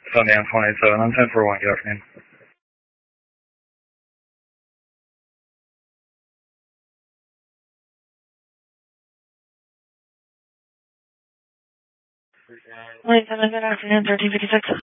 Sunday 27 on 1041, good afternoon. Good afternoon, 1356.